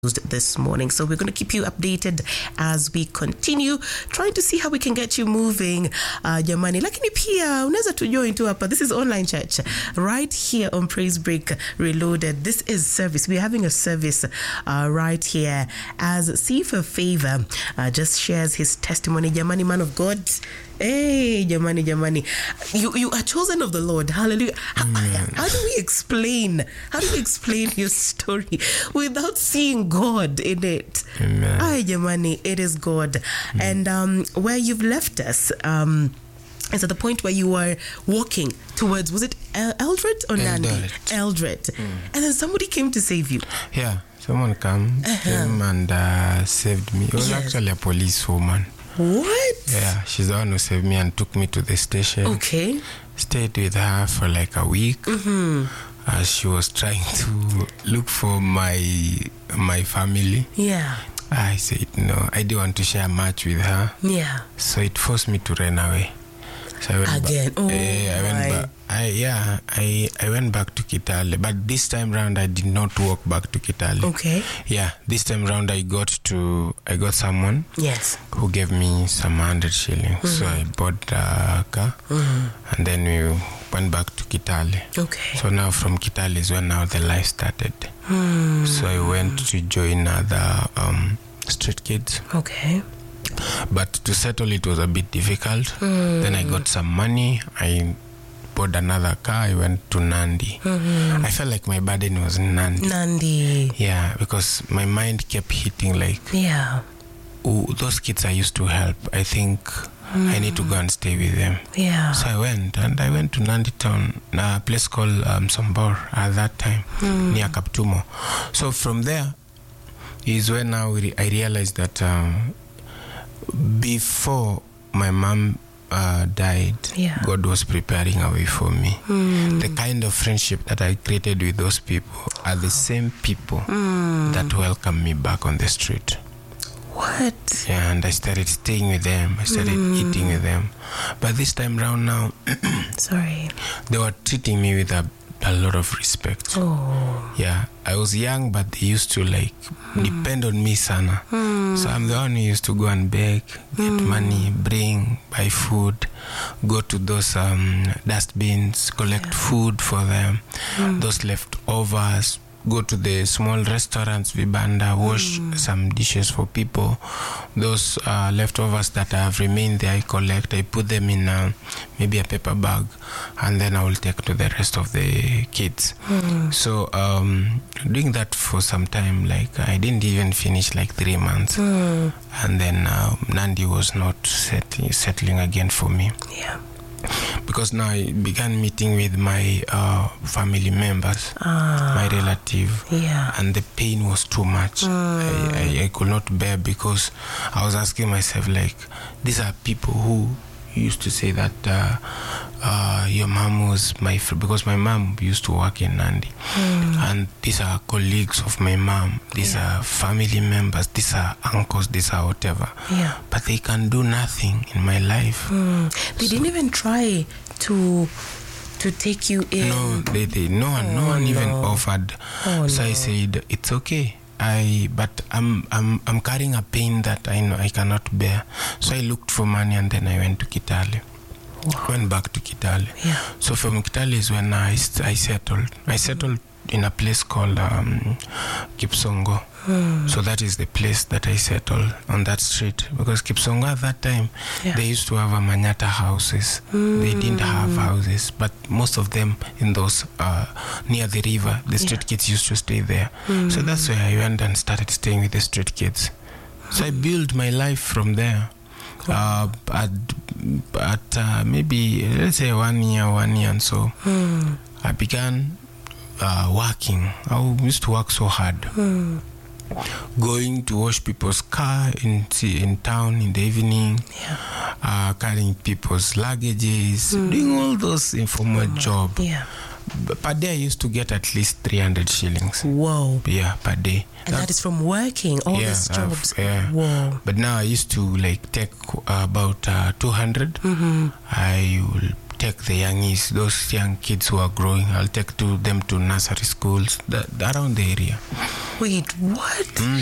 this morning. So we're going to keep you updated as we continue trying to see how we can get you moving. Jamani, lakini pia unaweza tujoin tu hapa. This is online church right here on Praise Break Reloaded. This is service. We're having a service right here as C for Favor just shares his testimony. Jamani, man of God. Hey, jamani. You are chosen of the Lord. Hallelujah. How do we explain your story without seeing God in it? Amen. Ay, jamani, it is God. And where you've left us is at the point where you were walking towards, was it Eldred or Nandi? Eldred. And then somebody came to save you. Yeah, someone came and saved me. It was actually a police woman. What? Yeah, she's the one who saved me and took me to the station. Okay. Stayed with her for like a week. As she was trying to look for my family. Yeah. I said no, I didn't want to share much with her. Yeah. So it forced me to run away. So I went Again. I went back to Kitale, but this time round I did not walk back to Kitale. Okay. Yeah, this time round I got someone. Yes. Who gave me some 100 shillings. So I bought a car, and then we went back to Kitale. Okay. So now from Kitale is when now the life started. So I went to join other street kids. Okay. But to settle it was a bit difficult. Then I got some money. I bought another car. I went to Nandi. I felt like my burden was Nandi. Yeah, because my mind kept hitting like, those kids I used to help. I think I need to go and stay with them. Yeah. So I went to Nandi town, a place called Sambor at that time, near Kaptumo. So from there is when now I realized that before my mom died, God was preparing a way for me. The kind of friendship that I created with those people are the same people that welcome me back on the street. What? Yeah, and I started staying with them. I started eating with them. But this time round now, they were treating me with a lot of respect. Yeah, I was young, but they used to depend on me, sana. So I'm the one who used to go and beg, get money, buy food, go to those dustbins, collect food for them, those leftovers, go to the small restaurants, vibanda, wash some dishes for people. Those leftovers that have remained there, I collect. I put them in maybe a paper bag, and then I will take to the rest of the kids. So doing that for some time, I didn't even finish 3 months. And then Nandi was not settling again for me. Yeah. Because now I began meeting with my family members, my relative, and the pain was too much. I could not bear, because I was asking myself, these are people who used to say that your mom was my friend, because my mom used to work in Nandi, and these are colleagues of my mom, these are family members, these are uncles, these are whatever, but they can do nothing in my life. They didn't even try to take you in. No one even offered. So I said, it's okay, but I'm carrying a pain that I know I cannot bear. So I looked for money, and then I went to Kitale. Went back to Kitale. So from Kitale is when I settled. I settled in a place called Kipsongo. So that is the place that I settled, on that street, because Kipsongo at that time, they used to have Manyata houses. They didn't have houses, but most of them in those near the river, the street kids used to stay there. So that's where I went and started staying with the street kids. So I built my life from there. At maybe, let's say 1 year and so, I began working. I used to work so hard. Going to wash people's car in town in the evening, carrying people's luggages, doing all those informal jobs. Per day I used to get at least 300 shillings. Whoa. Yeah, per day. And that is from working all these jobs. Whoa. But now I used to take about 200. I will take the youngies, those young kids who are growing. I'll take them to nursery schools around the area. Wait, what?